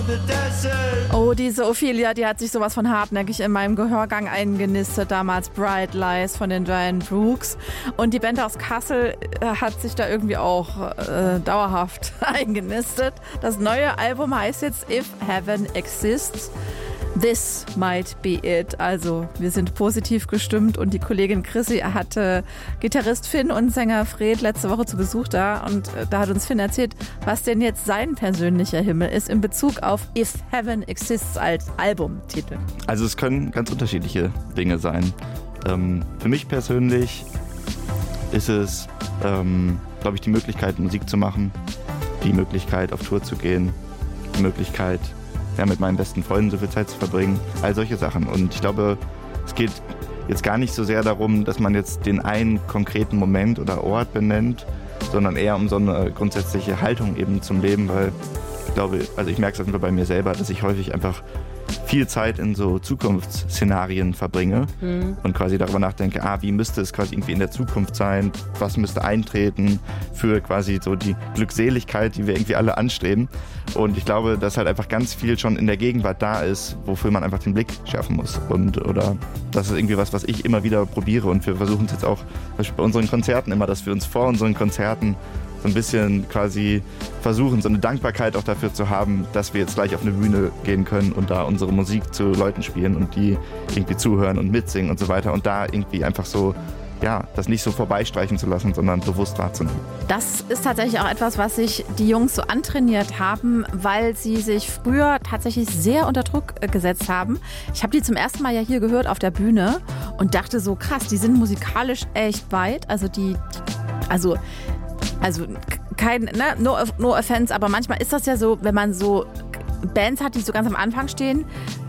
Oh, diese Ophelia, die hat sich sowas von hartnäckig in meinem Gehörgang eingenistet, damals Bright Lies von den Giant Rooks. Und die Band aus Kassel hat sich da irgendwie auch dauerhaft eingenistet. Das neue Album heißt jetzt If Heaven Exists. This might be it. Also wir sind positiv gestimmt und die Kollegin Chrissy hatte Gitarrist Finn und Sänger Fred letzte Woche zu Besuch da und da hat uns Finn erzählt, was denn jetzt sein persönlicher Himmel ist in Bezug auf If Heaven Exists als Albumtitel. Also es können ganz unterschiedliche Dinge sein. Für mich persönlich ist es, glaube ich, die Möglichkeit, Musik zu machen, die Möglichkeit, auf Tour zu gehen, die Möglichkeit, mit meinen besten Freunden so viel Zeit zu verbringen, all solche Sachen. Und ich glaube, es geht jetzt gar nicht so sehr darum, dass man jetzt den einen konkreten Moment oder Ort benennt, sondern eher um so eine grundsätzliche Haltung eben zum Leben, weil ich glaube, also ich merke es einfach bei mir selber, dass ich häufig einfach viel Zeit in so Zukunftsszenarien verbringe und quasi darüber nachdenke, wie müsste es quasi irgendwie in der Zukunft sein, was müsste eintreten für quasi so die Glückseligkeit, die wir irgendwie alle anstreben. Und ich glaube, dass halt einfach ganz viel schon in der Gegenwart da ist, wofür man einfach den Blick schärfen muss. Oder das ist irgendwie was ich immer wieder probiere und wir versuchen es jetzt auch zum Beispiel bei unseren Konzerten immer, dass wir uns vor unseren Konzerten so ein bisschen quasi versuchen, so eine Dankbarkeit auch dafür zu haben, dass wir jetzt gleich auf eine Bühne gehen können und da unsere Musik zu Leuten spielen und die irgendwie zuhören und mitsingen und so weiter und da irgendwie einfach so, das nicht so vorbeistreichen zu lassen, sondern bewusst wahrzunehmen. Das ist tatsächlich auch etwas, was sich die Jungs so antrainiert haben, weil sie sich früher tatsächlich sehr unter Druck gesetzt haben. Ich habe die zum ersten Mal ja hier gehört auf der Bühne und dachte so, krass, die sind musikalisch echt weit. Also kein, no offense, aber manchmal ist das ja so, wenn man so Bands hat, die so ganz am Anfang stehen,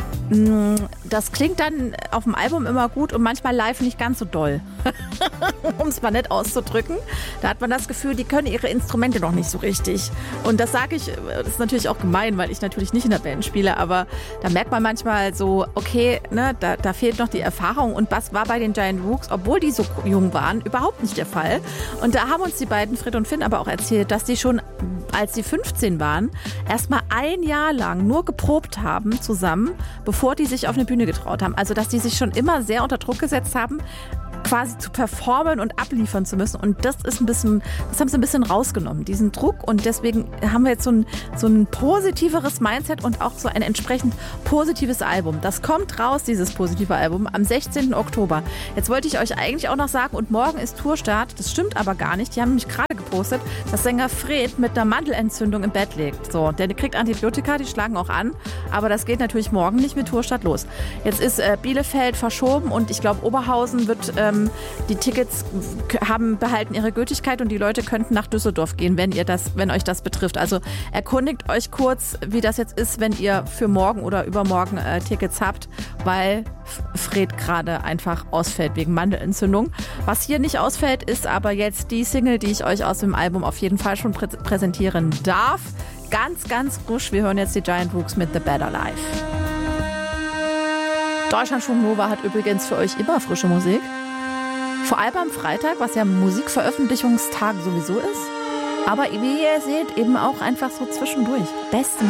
das klingt dann auf dem Album immer gut und manchmal live nicht ganz so doll. Um es mal nett auszudrücken. Da hat man das Gefühl, die können ihre Instrumente noch nicht so richtig. Und das sage ich, das ist natürlich auch gemein, weil ich natürlich nicht in der Band spiele, aber da merkt man manchmal so, okay, da fehlt noch die Erfahrung. Und was war bei den Giant Rooks, obwohl die so jung waren, überhaupt nicht der Fall. Und da haben uns die beiden, Fred und Finn, aber auch erzählt, dass die schon, als sie 15 waren, erstmal ein Jahr lang nur geprobt haben zusammen, bevor die sich auf eine Bühne getraut haben. Also, dass die sich schon immer sehr unter Druck gesetzt haben, quasi zu performen und abliefern zu müssen. Und das haben sie ein bisschen rausgenommen, diesen Druck. Und deswegen haben wir jetzt so ein positiveres Mindset und auch so ein entsprechend positives Album. Das kommt raus, dieses positive Album, am 16. Oktober. Jetzt wollte ich euch eigentlich auch noch sagen, und morgen ist Tourstart. Das stimmt aber gar nicht. Die haben nämlich gerade gepostet, dass Sänger Fred mit einer Mandelentzündung im Bett liegt. So, der kriegt Antibiotika, die schlagen auch an. Aber das geht natürlich morgen nicht mit Tourstart los. Jetzt ist Bielefeld verschoben und ich glaube, Oberhausen wird die Tickets behalten ihre Gültigkeit und die Leute könnten nach Düsseldorf gehen, wenn euch das betrifft. Also erkundigt euch kurz, wie das jetzt ist, wenn ihr für morgen oder übermorgen Tickets habt, weil Fred gerade einfach ausfällt wegen Mandelentzündung. Was hier nicht ausfällt, ist aber jetzt die Single, die ich euch aus dem Album auf jeden Fall schon präsentieren darf. Ganz, ganz frisch. Wir hören jetzt die Giant Rooks mit The Better Life. Deutschlandfunk Nova hat übrigens für euch immer frische Musik. Vor allem am Freitag, was ja Musikveröffentlichungstag sowieso ist. Aber wie ihr seht, eben auch einfach so zwischendurch. Beste